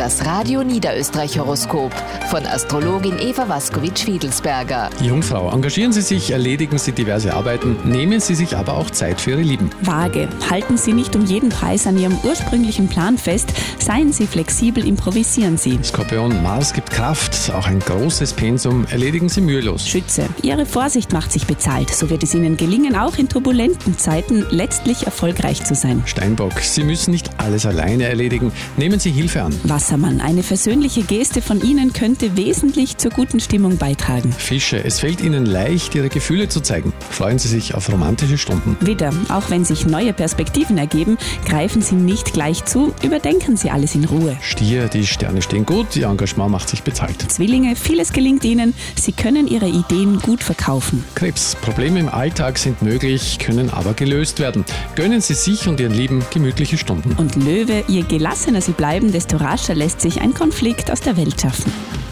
Das Radio Niederösterreich Horoskop von Astrologin Eva Waskowitsch-Wiedelsberger. Jungfrau, engagieren Sie sich, erledigen Sie diverse Arbeiten, nehmen Sie sich aber auch Zeit für Ihre Lieben. Waage, halten Sie nicht um jeden Preis an Ihrem ursprünglichen Plan fest, seien Sie flexibel, improvisieren Sie. Skorpion, Mars gibt Kraft, auch ein großes Pensum erledigen Sie mühelos. Schütze, Ihre Vorsicht macht sich bezahlt, so wird es Ihnen gelingen, auch in turbulenten Zeiten letztlich erfolgreich zu sein. Steinbock, Sie müssen nicht alles alleine erledigen, nehmen Sie Hilfe an. Wassermann, eine versöhnliche Geste von Ihnen könnte wesentlich zur guten Stimmung beitragen. Fische, es fällt Ihnen leicht, Ihre Gefühle zu zeigen. Freuen Sie sich auf romantische Stunden. Widder, auch wenn sich neue Perspektiven ergeben, greifen Sie nicht gleich zu, überdenken Sie alles in Ruhe. Stier, die Sterne stehen gut, Ihr Engagement macht sich bezahlt. Zwillinge, vieles gelingt Ihnen, Sie können Ihre Ideen gut verkaufen. Krebs, Probleme im Alltag sind möglich, können aber gelöst werden. Gönnen Sie sich und Ihren Lieben gemütliche Stunden. Und Löwe, je gelassener Sie bleiben, desto rascher lässt sich ein Konflikt aus der Welt schaffen.